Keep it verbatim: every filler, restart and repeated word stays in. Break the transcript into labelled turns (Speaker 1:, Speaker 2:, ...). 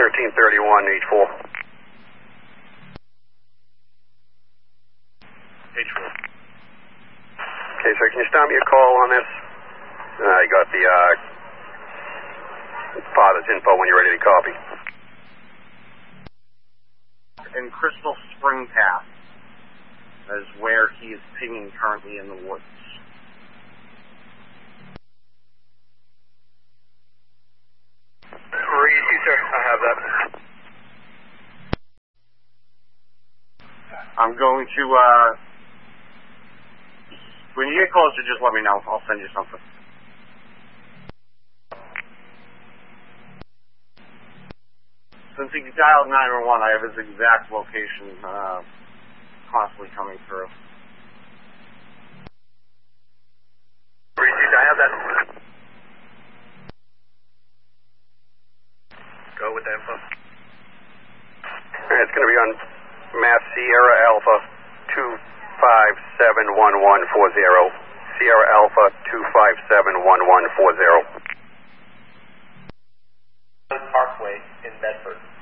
Speaker 1: thirteen thirty-one, H four.
Speaker 2: H four.
Speaker 1: Okay, sir, can you stop me a call on this? I got the uh, father's info when you're ready to copy.
Speaker 2: In Crystal Spring Path is where he is pinging currently in the woods.
Speaker 1: Read, sir. I have that.
Speaker 2: I'm going to, uh, when you get closer, just let me know. I'll send you something. Since he dialed nine one one, I have his exact location uh, constantly coming through.
Speaker 1: Read, I have that. Go with the info. It's going to be on Mass Sierra Alpha two five seven one one four zero. Sierra Alpha two five seven one one four zero.
Speaker 3: Parkway in Bedford.